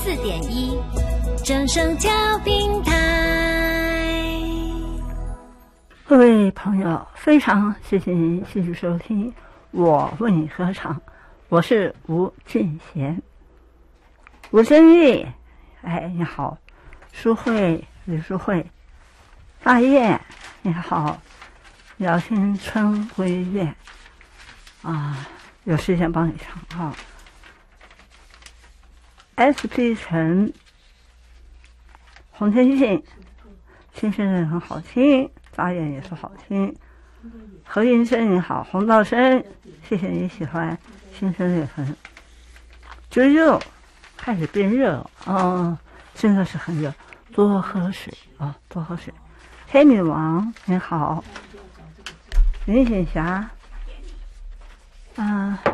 94.1正声调频台。 各位朋友，非常谢谢您继续收听我为你歌唱，我是吴俊贤。吴真玉，哎，你好。淑慧，李淑慧。大雁，你好。姚青春闺苑啊，有时间帮你唱啊。SP 陈，洪天信，新生人很好听，大雁也是好听。何云生你好，洪道生，谢谢你喜欢新生月份。啾啾，开始变热了，真的是很热，多喝水啊，多喝水。黑女王你好。林锦霞，